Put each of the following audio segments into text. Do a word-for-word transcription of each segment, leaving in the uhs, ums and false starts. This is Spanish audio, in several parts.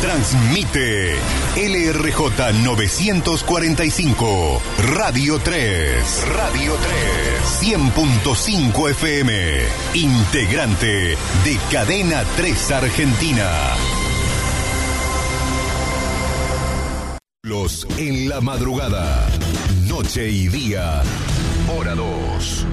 Transmite L R J novecientos cuarenta y cinco, Radio tres. Radio tres. cien punto cinco F M. Integrante de Cadena tres Argentina. Los en la madrugada. Noche y día. Hora dos.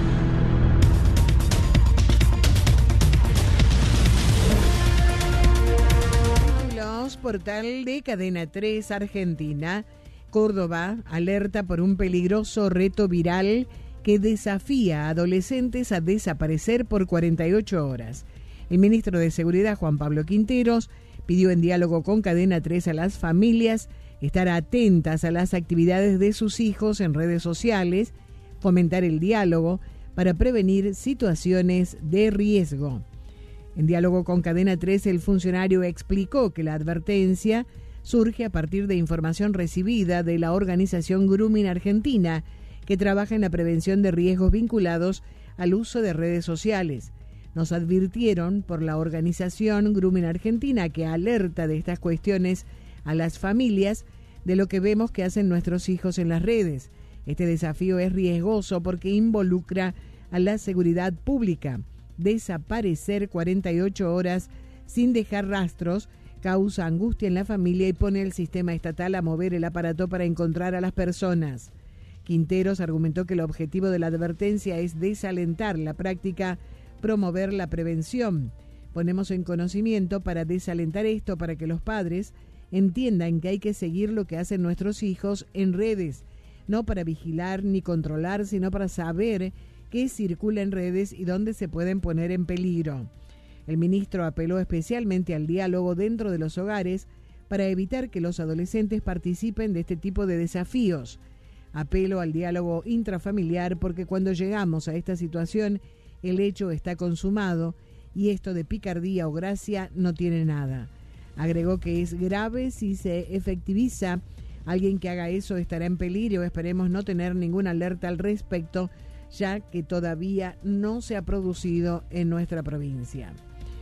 Portal de Cadena tres Argentina. Córdoba alerta por un peligroso reto viral que desafía a adolescentes a desaparecer por cuarenta y ocho horas. El ministro de Seguridad, Juan Pablo Quinteros, pidió en diálogo con Cadena tres a las familias estar atentas a las actividades de sus hijos en redes sociales, fomentar el diálogo para prevenir situaciones de riesgo. En diálogo con Cadena tres, el funcionario explicó que la advertencia surge a partir de información recibida de la organización Grooming Argentina, que trabaja en la prevención de riesgos vinculados al uso de redes sociales. Nos advirtieron por la organización Grooming Argentina, que alerta de estas cuestiones a las familias de lo que vemos que hacen nuestros hijos en las redes. Este desafío es riesgoso porque involucra a la seguridad pública. Desaparecer cuarenta y ocho horas sin dejar rastros causa angustia en la familia y pone al sistema estatal a mover el aparato para encontrar a las personas. Quinteros argumentó que el objetivo de la advertencia es desalentar la práctica, promover la prevención. Ponemos en conocimiento para desalentar esto, para que los padres entiendan que hay que seguir lo que hacen nuestros hijos en redes, no para vigilar ni controlar, sino para saber que circula en redes y dónde se pueden poner en peligro. El ministro apeló especialmente al diálogo dentro de los hogares para evitar que los adolescentes participen de este tipo de desafíos. Apelo al diálogo intrafamiliar porque cuando llegamos a esta situación el hecho está consumado y esto de picardía o gracia no tiene nada. Agregó que es grave si se efectiviza. Alguien que haga eso estará en peligro. Esperemos no tener ninguna alerta al respecto, ya que todavía no se ha producido en nuestra provincia.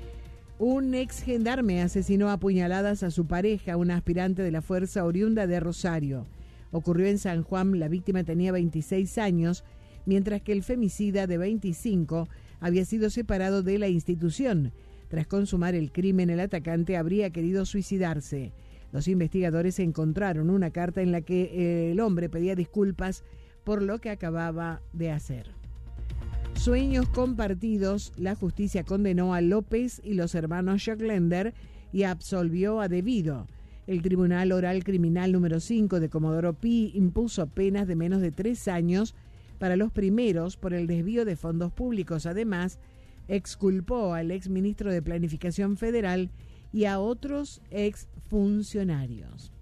Un ex gendarme asesinó a puñaladas a su pareja, una aspirante de la fuerza oriunda de Rosario. Ocurrió en San Juan, la víctima tenía veintiséis años, mientras que el femicida de veinticinco había sido separado de la institución. Tras consumar el crimen, el atacante habría querido suicidarse. Los investigadores encontraron una carta en la que el hombre pedía disculpas por lo que acababa de hacer. Sueños compartidos. La justicia condenó a López y los hermanos Jacklender y absolvió a Devido. El Tribunal Oral Criminal número cinco de Comodoro Pi impuso penas de menos de tres años para los primeros por el desvío de fondos públicos. Además, exculpó al exministro de Planificación Federal y a otros exfuncionarios.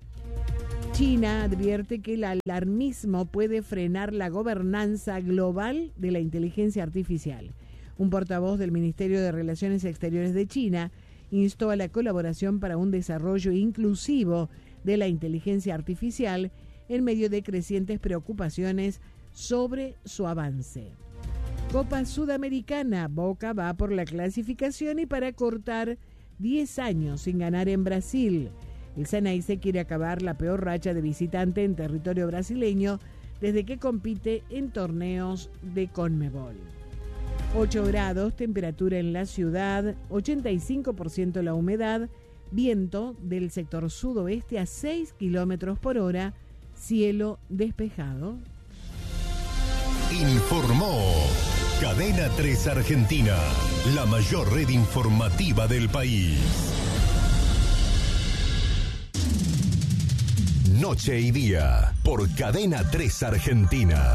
China advierte que el alarmismo puede frenar la gobernanza global de la inteligencia artificial. Un portavoz del Ministerio de Relaciones Exteriores de China instó a la colaboración para un desarrollo inclusivo de la inteligencia artificial en medio de crecientes preocupaciones sobre su avance. Copa Sudamericana. Boca va por la clasificación y para cortar diez años sin ganar en Brasil. El Ceneice quiere acabar la peor racha de visitante en territorio brasileño desde que compite en torneos de Conmebol. ocho grados, temperatura en la ciudad, ochenta y cinco por ciento la humedad, viento del sector sudoeste a seis kilómetros por hora, cielo despejado. Informó Cadena tres Argentina, la mayor red informativa del país. Noche y día, por Cadena tres Argentina.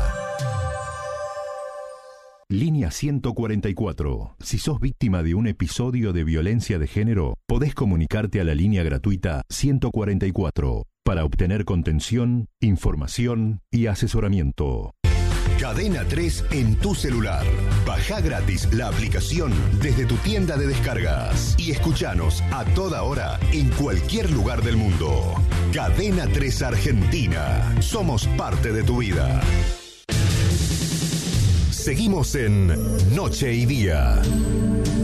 Línea ciento cuarenta y cuatro. Si sos víctima de un episodio de violencia de género, podés comunicarte a la línea gratuita ciento cuarenta y cuatro para obtener contención, información y asesoramiento. Cadena tres en tu celular. Bajá gratis la aplicación desde tu tienda de descargas y escuchanos a toda hora en cualquier lugar del mundo. Cadena tres Argentina. Somos parte de tu vida. Seguimos en Noche y Día.